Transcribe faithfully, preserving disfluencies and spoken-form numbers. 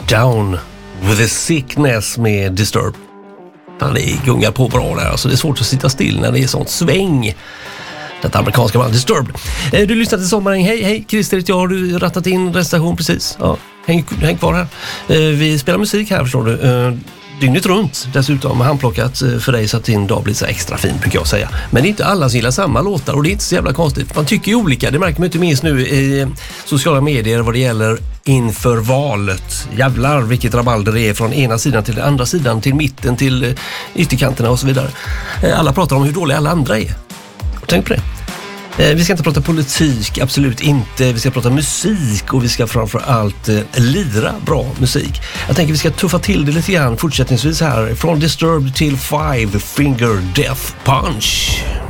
Down with the Sickness med Disturbed. Han är gungar på bra där, alltså det är svårt att sitta still när det är sånt sväng. Detta amerikanska band Disturbed. Du lyssnar till Sommaren. Hej, hej, Christer, jag har du rattat in recension precis. Ja, häng, häng kvar här. Vi spelar musik här, förstår du. Dygnet runt dessutom, handplockat för dig så att din dag blir så extra fin, brukar jag säga. Men det är inte alla som gillar samma låtar och det är inte så jävla konstigt. Man tycker ju olika, det märker man inte minst nu i sociala medier vad det gäller inför valet. Jävlar vilket rabalder det är från ena sidan till den andra sidan, till mitten, till ytterkanterna och så vidare. Alla pratar om hur dåliga alla andra är. Tänk på det. Vi ska inte prata politik, absolut inte. Vi ska prata musik och vi ska framförallt eh, lira bra musik. Jag tänker vi ska tuffa till det lite grann fortsättningsvis här. Från Disturbed till Five Finger Death Punch.